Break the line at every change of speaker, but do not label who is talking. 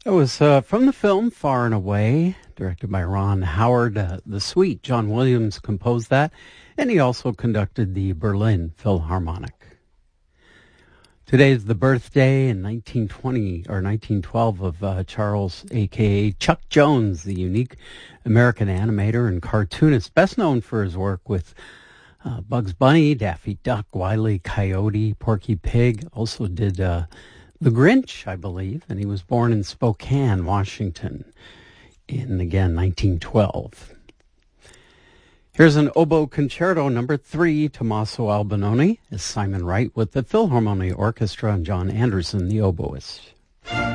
That was from the film Far and Away, directed by Ron Howard. The Suite, John Williams composed that, and he also conducted the Berlin Philharmonic. Today is the birthday in 1920 or 1912 of Charles, a.k.a. Chuck Jones, the unique American animator and cartoonist, best known for his work with Bugs Bunny, Daffy Duck, Wile E. Coyote, Porky Pig. Also did The Grinch, I believe, and he was born in Spokane, Washington in, again, 1912. Here's an oboe concerto number 3, Tommaso Albinoni, is Simon Wright with the Philharmonic Orchestra and John Anderson, the oboist.